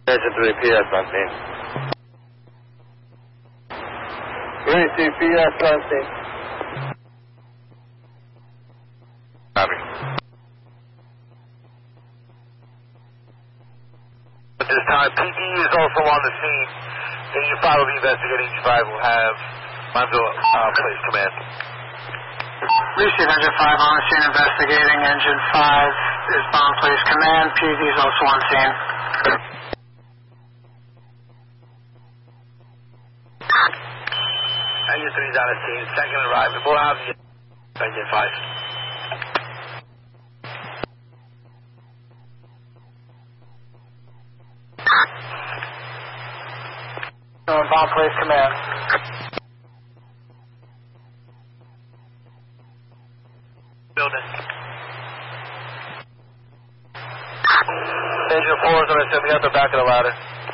Engine 3 PS on scene. Green 2 PS on scene. Copy. At this time, PD is also on the scene. Engine 5 will be investigating. Engine 5 will have Monville Police Command. Receive Engine 5 on the scene investigating. Engine 5 is Bomb Police Command. PD is also on scene. Engine 3 is on the scene. Second arrival. We'll have the Engine 5. Bomb Police Command. Building. Engine 4 is on the scene. We got the back of the ladder.